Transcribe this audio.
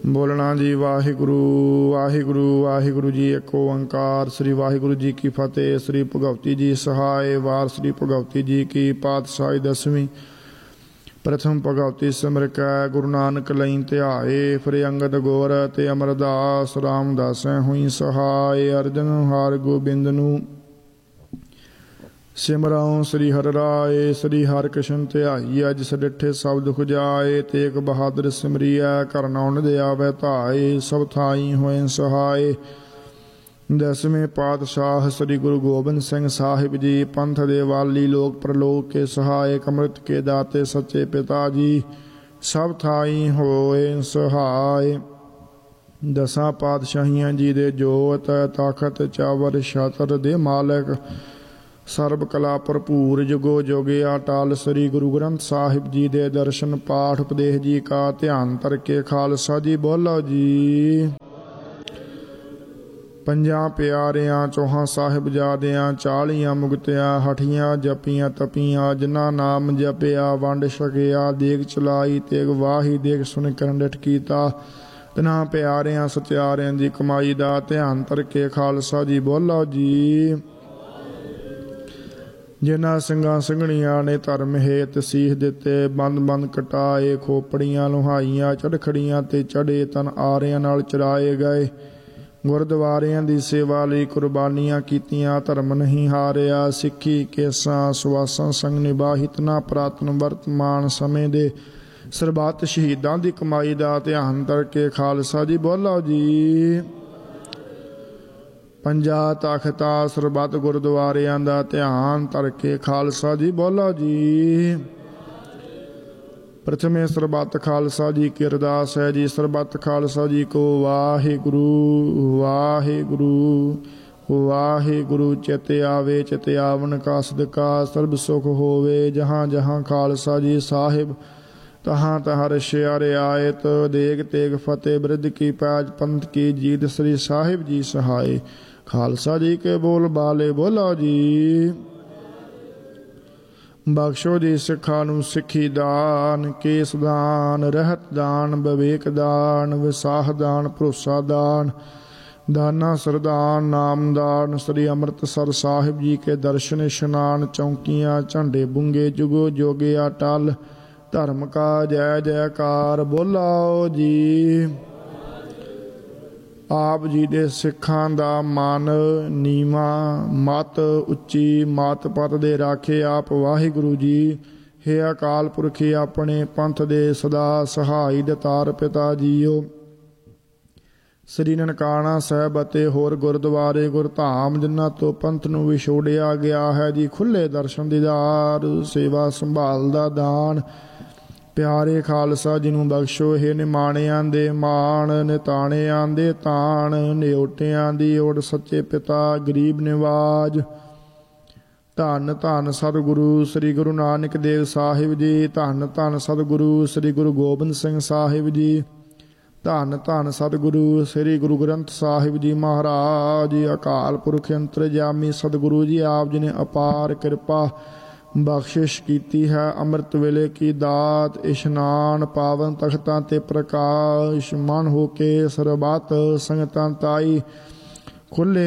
बोलना जी वाहिगुरु वाहिगुरु वाहिगुरु जी। एक ओंकार। श्री वाहिगुरु जी की फतेह। श्री भगवती जी सहाय। वार श्री भगवती जी की पातशाही 10वीं। प्रथम भगवती सिमर कै गुरु नानक लई ध्याए। फिर अंगद गोर ते अमरदास रामदास हुई सहाय। अर्जन हार गोबिंद नू सिमराओ श्री हर राय। श्री हर कृष्ण ध्याई। अज सडिठे सब दुख जाए। तेग बहादुर सिमरिया घर नौन दे आवे धाए। सब थाई होए सहाय। 10वें पातशाह श्री गुरु गोबिंद सिंह साहिब जी। पंथ दे वाली लोक प्रलोक के सहायक। अमृत के दाते सच्चे पिता जी। सब थाई होए सहाय। 10 पातशाहियां जी दे जोत। ताकत चावर छतर दे मालक। सर्ब कला भरपूर जुगो जोगे अटल। श्री गुरु ग्रंथ साहिब जी दे दर्शन पाठ उपदेश जी का ध्यान करके खालसा जी बोलो जी। 50 प्यारियां 4 साहिबजादियां 40 मुक्तियां हठियां जपियां तपियां। जिन्ना नाम जपिया वंड छकिया। देग चलाई तेग वाही। देग सुन करन डिठ कीता। तिन्हां प्यारियां सत्यारियां दी कमाई दा ध्यान करके खालसा जी बोलो जी। जिन्हां ਸਿੰਘਾਂ ਸਿੰਘਣੀਆਂ ने धर्म हेत सीस दिते। बंद बंद कटाए। खोपड़ियां लुहाइयां चढ़खड़ियां ते चढ़े। तन आरियां नाल चराए गए। गुरद्वारियां दी सेवा लई कुर्बानियां कीतियां। धर्म नहीं हारिया। सिੱਖੀ केसां सुवासां संग निभाही। तना पुरातन वर्तमान समय दे ਸਰਬੱਤ ਸ਼ਹੀਦਾਂ ਦੀ ਕਮਾਈ ਦਾ ਧਿਆਨ ਕਰਕੇ ਖਾਲਸਾ ਜੀ ਬੋਲੋ ਜੀ। 50 ਤਖ਼ਤਾਂ ਸਰਬੱਤ ਗੁਰਦੁਆਰਿਆਂ ਦਾ ਧਿਆਨ ਕਰਕੇ ਖਾਲਸਾ ਜੀ ਬੋਲੋ ਜੀ। प्रथमे सरबत खालसा जी की अरदास है जी। सरबत खालसा जी को वाहिगुरु वाहिगुरु वाहिगुरु। चित आवे चित आवन का सदका सर्ब सुख होवे। जहाँ जहाँ खालसा जी साहिब तहाँ तहाँ रशिया रियायत। देग तेग फतेह बिरद की पैज पंथ की जीत। श्री साहिब जी सहाय। खालसा जी के बोल बाले बोलो जी। बख्शो जी सिखा नू सिखी दान। केस दान रहत दान विवेक दान। विसाह दान भरोसा दान। दाना सरदान नाम दान। श्री अमृतसर साहिब जी के दर्शन इशनान। चौंकियाँ झंडे बुंगे जुगो जोगे अटल। धर्म का जय जयकार बोलो जी। आप जी दे सिखां दा मन नीवा मत उच्ची मत पत दे राखे आप वाहिगुरु जी। हे अकाल पुरखे अपने पंथ दे सदा सहाई दतार पिता जीओ। श्री ननकाना साहब ਅਤੇ ਹੋਰ ਗੁਰਦੁਆਰੇ ਗੁਰਧਾਮ ਜਿਨ੍ਹਾਂ ਤੋਂ ਪੰਥ ਨੂੰ ਵਿਛੋੜਿਆ ਗਿਆ ਹੈ ਜੀ। ਖੁੱਲੇ ਦਰਸ਼ਨ ਦੀਦਾਰ ਸੇਵਾ ਸੰਭਾਲ ਦਾ ਦਾਨ प्यारे खालसा जी नूं बख्शो। हे निमाणियां दे मान निताणियां दे ताण। निओटियां दी ओट सच्चे पिता गरीब निवाज। धन धन सतगुरु श्री गुरु नानक देव साहिब जी। धन धन सतगुरु श्री गुरु गोबिंद सिंह साहिब जी। धन धन सतगुरु श्री गुरु ग्रंथ साहिब जी महाराज। अकाल पुरख अंतरजामी सतगुरु जी आप जी ने अपार कृपा बख्शिश कीती है। अमृत वेले की दात इशनान पावन तख्तां ते प्रकाश मन हो के सरबत संगतां ताई खुले